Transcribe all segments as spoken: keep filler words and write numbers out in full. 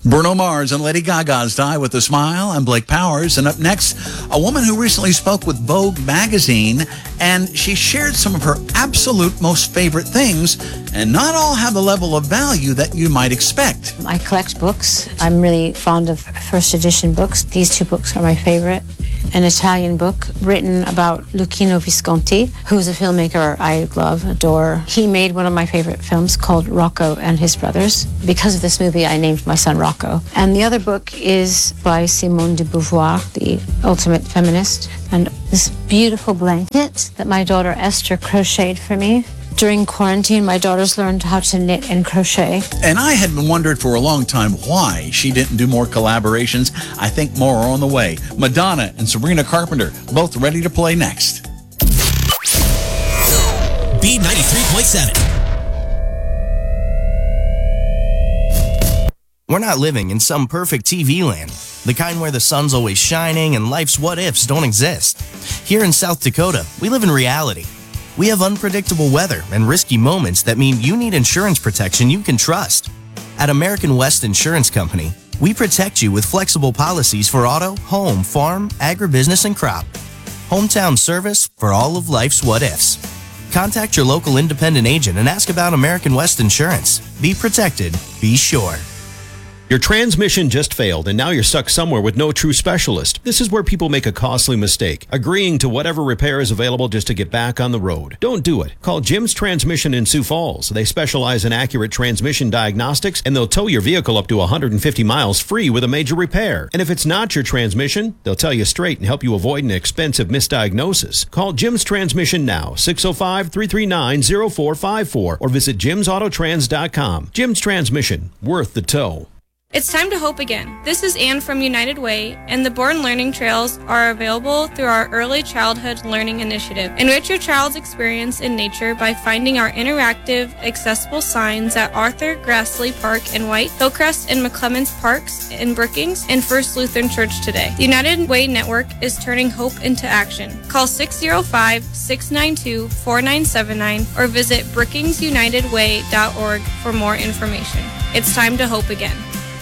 Bruno Mars and Lady Gaga's Die With a Smile. I'm Blake Powers. And up next, a woman who recently spoke with Vogue magazine, and she shared some of her absolute most favorite things, and not all have the level of value that you might expect. I collect books. I'm really fond of first edition books. These two books are my favorite. An Italian book written about Luchino Visconti, who's a filmmaker I love, adore. He made one of my favorite films called Rocco and His Brothers. Because of this movie, I named my son Rocco. And the other book is by Simone de Beauvoir, the ultimate feminist. And this beautiful blanket that my daughter Esther crocheted for me. During quarantine, my daughters learned how to knit and crochet. And I had wondered for a long time why she didn't do more collaborations. I think more are on the way. Madonna and Sabrina Carpenter, both ready to play next. B ninety-three point seven. We're not living in some perfect T V land, the kind where the sun's always shining and life's what-ifs don't exist. Here in South Dakota, we live in reality. We have unpredictable weather and risky moments that mean you need insurance protection you can trust. At American West Insurance Company, we protect you with flexible policies for auto, home, farm, agribusiness, and crop. Hometown service for all of life's what-ifs. Contact your local independent agent and ask about American West Insurance. Be protected. Be sure. Your transmission just failed and now you're stuck somewhere with no true specialist. This is where people make a costly mistake, agreeing to whatever repair is available just to get back on the road. Don't do it. Call Jim's Transmission in Sioux Falls. They specialize in accurate transmission diagnostics, and they'll tow your vehicle up to one hundred fifty miles free with a major repair. And if it's not your transmission, they'll tell you straight and help you avoid an expensive misdiagnosis. Call Jim's Transmission now, six oh five, three three nine, oh four five four, or visit jims auto trans dot com. Jim's Transmission, worth the tow. It's time to hope again. This is Anne from United Way, and the Born Learning Trails are available through our Early Childhood Learning Initiative. Enrich your child's experience in nature by finding our interactive, accessible signs at Arthur Grassley Park in White, Hillcrest and McClemens Parks in Brookings, and First Lutheran Church today. The United Way Network is turning hope into action. Call six oh five, six nine two, four nine seven nine or visit brookings united way dot org for more information. It's time to hope again.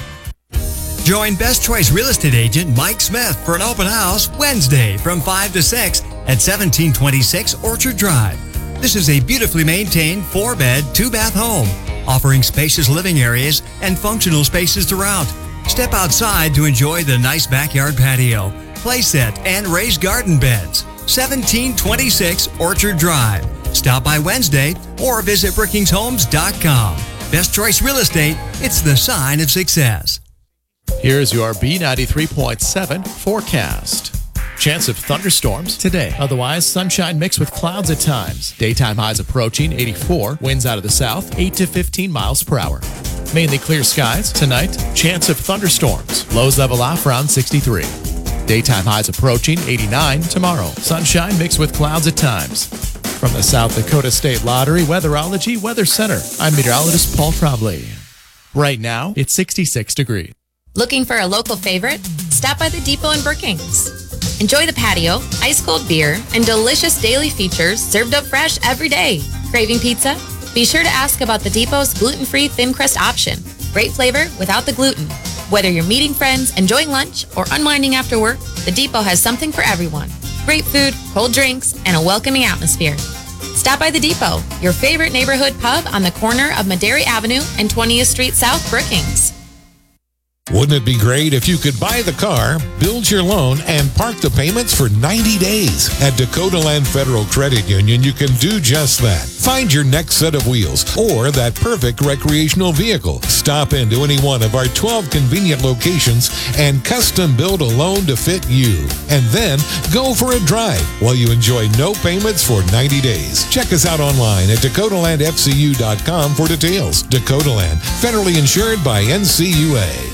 Join Best Choice Real Estate Agent Mike Smith for an open house Wednesday from five to six at seventeen twenty-six Orchard Drive. This is a beautifully maintained four-bed, two-bath home, offering spacious living areas and functional spaces throughout. Step outside to enjoy the nice backyard patio, play set, and raised garden beds. seventeen twenty-six Orchard Drive. Stop by Wednesday or visit brookings homes dot com. Best Choice Real Estate, it's the sign of success. Here's your B ninety-three point seven forecast. Chance of thunderstorms today. Otherwise, sunshine mixed with clouds at times. Daytime highs approaching eighty-four. Winds out of the south, eight to fifteen miles per hour. Mainly clear skies tonight. Chance of thunderstorms. Lows level off around sixty-three. Daytime highs approaching eighty-nine tomorrow. Sunshine mixed with clouds at times. From the South Dakota State Lottery Weatherology Weather Center, I'm meteorologist Paul Trombley. Right now, it's sixty-six degrees. Looking for a local favorite? Stop by the Depot in Brookings. Enjoy the patio, ice-cold beer, and delicious daily features served up fresh every day. Craving pizza? Be sure to ask about the Depot's gluten-free thin crust option. Great flavor without the gluten. Whether you're meeting friends, enjoying lunch, or unwinding after work, the Depot has something for everyone. Great food, cold drinks, and a welcoming atmosphere. Stop by the Depot, your favorite neighborhood pub on the corner of Madera Avenue and twentieth Street South, Brookings. Wouldn't it be great if you could buy the car, build your loan, and park the payments for ninety days? At Dakota Land Federal Credit Union, you can do just that. Find your next set of wheels or that perfect recreational vehicle. Stop into any one of our twelve convenient locations and custom build a loan to fit you. And then go for a drive while you enjoy no payments for ninety days. Check us out online at dakota land f c u dot com for details. Dakota Land, federally insured by N C U A.